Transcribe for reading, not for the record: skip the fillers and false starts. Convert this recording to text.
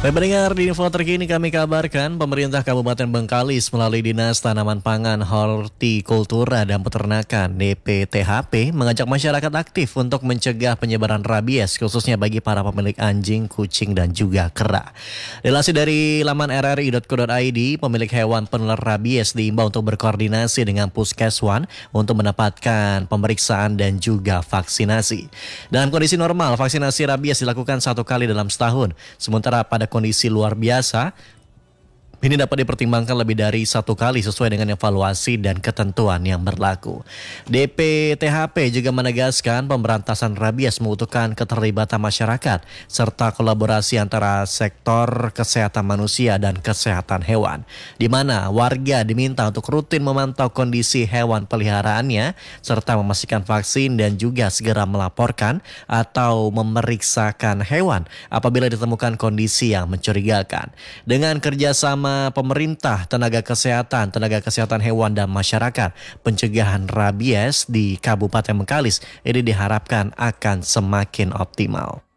Baik pendengar, di info terkini kami kabarkan pemerintah Kabupaten Bengkalis melalui Dinas Tanaman Pangan, Hortikultura dan Peternakan (DPTHP) mengajak masyarakat aktif untuk mencegah penyebaran rabies khususnya bagi para pemilik anjing, kucing dan juga kera. Dilansir dari laman rri.co.id, pemilik hewan penular rabies diimbau untuk berkoordinasi dengan Puskeswan untuk mendapatkan pemeriksaan dan juga vaksinasi. Dalam kondisi normal, vaksinasi rabies dilakukan 1 kali dalam setahun, sementara pada kondisi luar biasa, ini dapat dipertimbangkan lebih dari 1 kali sesuai dengan evaluasi dan ketentuan yang berlaku. DPTHP juga menegaskan pemberantasan rabies membutuhkan keterlibatan masyarakat serta kolaborasi antara sektor kesehatan manusia dan kesehatan hewan, di mana warga diminta untuk rutin memantau kondisi hewan peliharaannya serta memastikan vaksin dan juga segera melaporkan atau memeriksakan hewan apabila ditemukan kondisi yang mencurigakan. Dengan kerjasama pemerintah, tenaga kesehatan hewan dan masyarakat, pencegahan rabies di Kabupaten Bengkalis ini diharapkan akan semakin optimal.